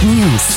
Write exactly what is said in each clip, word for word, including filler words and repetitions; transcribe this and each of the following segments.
News.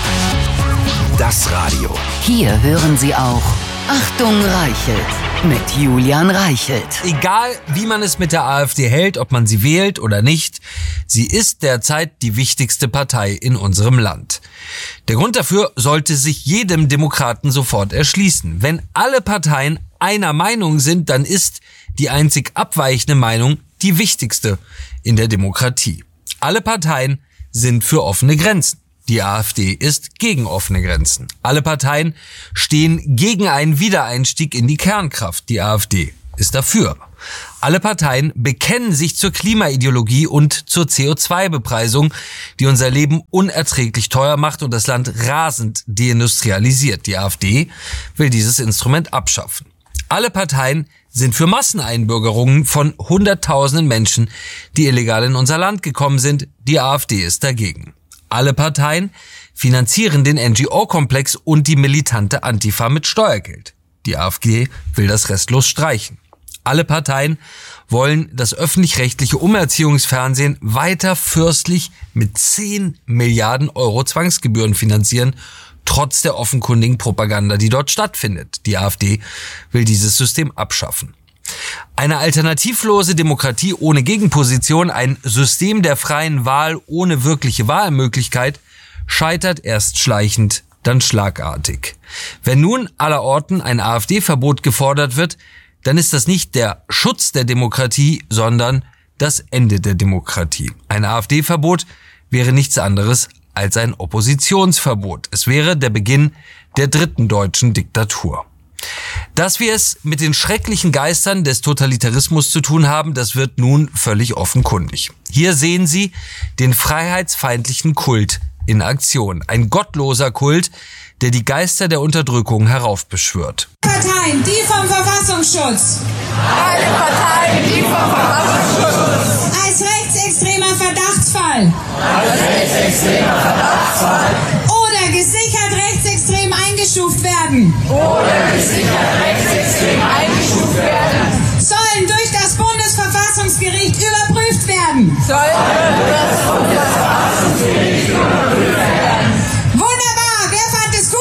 Das Radio. Hier hören Sie auch Achtung Reichelt mit Julian Reichelt. Egal, wie man es mit der AfD hält, ob man sie wählt oder nicht, sie ist derzeit die wichtigste Partei in unserem Land. Der Grund dafür sollte sich jedem Demokraten sofort erschließen. Wenn alle Parteien einer Meinung sind, dann ist die einzig abweichende Meinung die wichtigste in der Demokratie. Alle Parteien sind für offene Grenzen. Die AfD ist gegen offene Grenzen. Alle Parteien stehen gegen einen Wiedereinstieg in die Kernkraft. Die AfD ist dafür. Alle Parteien bekennen sich zur Klimaideologie und zur C O zwei Bepreisung, die unser Leben unerträglich teuer macht und das Land rasend deindustrialisiert. Die AfD will dieses Instrument abschaffen. Alle Parteien sind für Masseneinbürgerungen von Hunderttausenden Menschen, die illegal in unser Land gekommen sind. Die AfD ist dagegen. Alle Parteien finanzieren den N G O-Komplex und die militante Antifa mit Steuergeld. Die AfD will das restlos streichen. Alle Parteien wollen das öffentlich-rechtliche Umerziehungsfernsehen weiter fürstlich mit zehn Milliarden Euro Zwangsgebühren finanzieren, trotz der offenkundigen Propaganda, die dort stattfindet. Die AfD will dieses System abschaffen. Eine alternativlose Demokratie ohne Gegenposition, ein System der freien Wahl ohne wirkliche Wahlmöglichkeit, scheitert erst schleichend, dann schlagartig. Wenn nun allerorten ein AfD-Verbot gefordert wird, dann ist das nicht der Schutz der Demokratie, sondern das Ende der Demokratie. Ein AfD-Verbot wäre nichts anderes als ein Oppositionsverbot. Es wäre der Beginn der dritten deutschen Diktatur. Dass wir es mit den schrecklichen Geistern des Totalitarismus zu tun haben, das wird nun völlig offenkundig. Hier sehen Sie den freiheitsfeindlichen Kult in Aktion. Ein gottloser Kult, der die Geister der Unterdrückung heraufbeschwört. Parteien, die vom Verfassungsschutz. Alle Parteien, die vom Verfassungsschutz. Als rechtsextremer Verdachtsfall. Als rechtsextremer Verdachtsfall. Oder gesichert rechtsextrem eingestuft werden. Oder gesichert rechtsextrem eingestuft werden. Sollen durch das Bundesverfassungsgericht überprüft werden. Sollen durch das Bundesverfassungsgericht überprüft werden. Wunderbar, wer fand es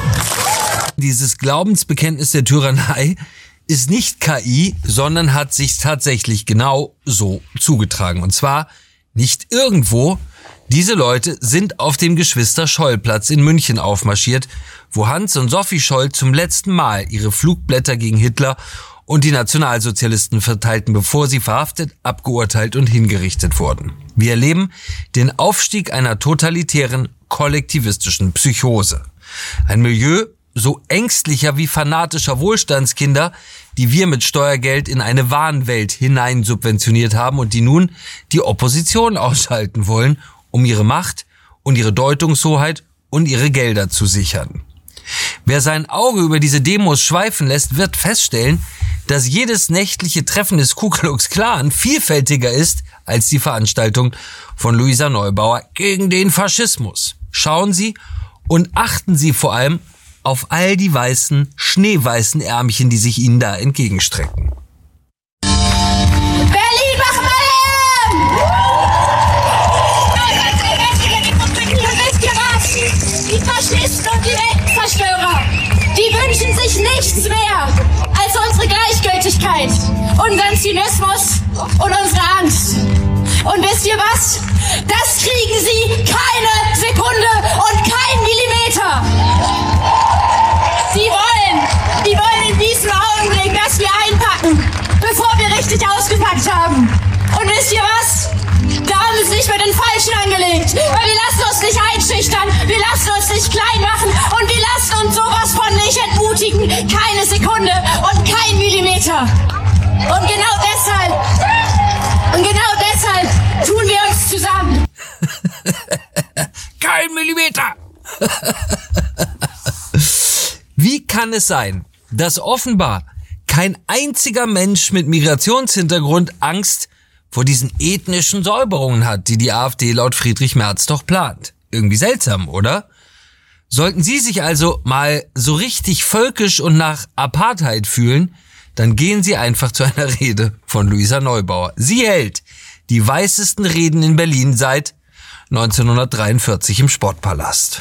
gut? Dieses Glaubensbekenntnis der Tyrannei ist nicht K I, sondern hat sich tatsächlich genau so zugetragen. Und zwar nicht irgendwo. Diese Leute sind auf dem Geschwister-Scholl-Platz in München aufmarschiert, wo Hans und Sophie Scholl zum letzten Mal ihre Flugblätter gegen Hitler und die Nationalsozialisten verteilten, bevor sie verhaftet, abgeurteilt und hingerichtet wurden. Wir erleben den Aufstieg einer totalitären, kollektivistischen Psychose. Ein Milieu so ängstlicher wie fanatischer Wohlstandskinder, die wir mit Steuergeld in eine Wahnwelt hinein subventioniert haben und die nun die Opposition ausschalten wollen, um ihre Macht und ihre Deutungshoheit und ihre Gelder zu sichern. Wer sein Auge über diese Demos schweifen lässt, wird feststellen, dass jedes nächtliche Treffen des Ku Klux Klan vielfältiger ist als die Veranstaltung von Luisa Neubauer gegen den Faschismus. Schauen Sie und achten Sie vor allem auf all die weißen, schneeweißen Ärmchen, die sich Ihnen da entgegenstrecken. Berlin, mach mal Lärm! Wisst ihr was? Die Faschisten und die Weltenzerstörer, die wünschen sich nichts mehr als unsere Gleichgültigkeit, unseren Zynismus und unsere Angst. Und wisst ihr was? Das kriegen sie keine Sekunde und keinen Millimeter. Die wollen, die wollen in diesem Augenblick, dass wir einpacken, bevor wir richtig ausgepackt haben. Und wisst ihr was? Da haben wir es nicht mit den Falschen angelegt. Weil wir lassen uns nicht einschüchtern, wir lassen uns nicht klein machen und wir lassen uns sowas von nicht entmutigen. Keine Sekunde und kein Millimeter. Und genau deshalb, und genau deshalb tun wir uns zusammen. Kein Millimeter! Wie kann es sein, dass offenbar kein einziger Mensch mit Migrationshintergrund Angst vor diesen ethnischen Säuberungen hat, die die AfD laut Friedrich Merz doch plant? Irgendwie seltsam, oder? Sollten Sie sich also mal so richtig völkisch und nach Apartheid fühlen, dann gehen Sie einfach zu einer Rede von Luisa Neubauer. Sie hält die weißesten Reden in Berlin seit neunzehnhundertdreiundvierzig im Sportpalast.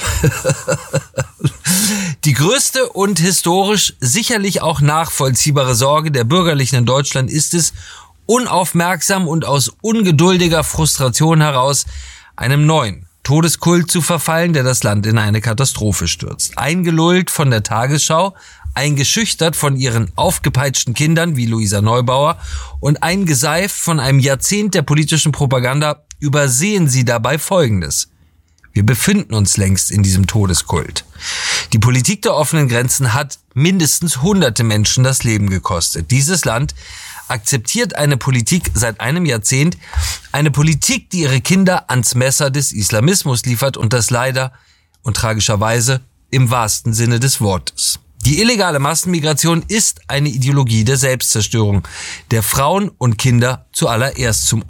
Die größte und historisch sicherlich auch nachvollziehbare Sorge der Bürgerlichen in Deutschland ist es, unaufmerksam und aus ungeduldiger Frustration heraus einem neuen Todeskult zu verfallen, der das Land in eine Katastrophe stürzt. Eingelullt von der Tagesschau, eingeschüchtert von ihren aufgepeitschten Kindern wie Luisa Neubauer und eingeseift von einem Jahrzehnt der politischen Propaganda, übersehen sie dabei Folgendes. Wir befinden uns längst in diesem Todeskult. Die Politik der offenen Grenzen hat mindestens hunderte Menschen das Leben gekostet. Dieses Land akzeptiert eine Politik seit einem Jahrzehnt, eine Politik, die ihre Kinder ans Messer des Islamismus liefert und das leider und tragischerweise im wahrsten Sinne des Wortes. Die illegale Massenmigration ist eine Ideologie der Selbstzerstörung, der Frauen und Kinder zuallererst zum